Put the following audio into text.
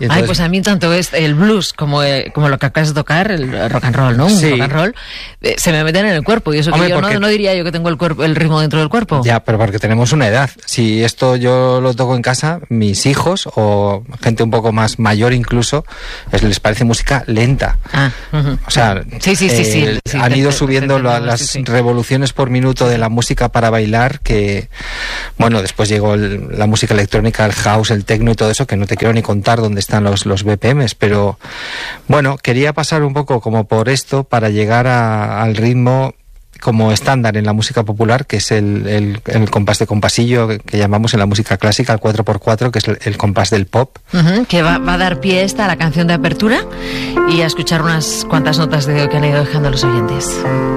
Entonces, ay, pues a mí tanto es el blues como lo que acabas de tocar, el rock and roll, ¿no? Un rock and roll, se me meten en el cuerpo. Y eso que yo no diría yo que tengo el ritmo dentro del cuerpo. Ya, pero porque tenemos una edad. Si esto yo lo toco en casa, mis hijos o gente un poco más mayor incluso, les parece música lenta. O sea, sí, han ido subiendo las revoluciones por minuto de la música para bailar, que, bueno, después llegó la música electrónica, el house, el techno y todo eso, que no te quiero ni contar dónde están los BPMs, pero bueno, quería pasar un poco como por esto para llegar al ritmo como estándar en la música popular, que es el compás de compasillo que llamamos en la música clásica, el 4x4, que es el compás del pop. Que va a dar pie a la canción de apertura y a escuchar unas cuantas notas que han ido dejando los oyentes.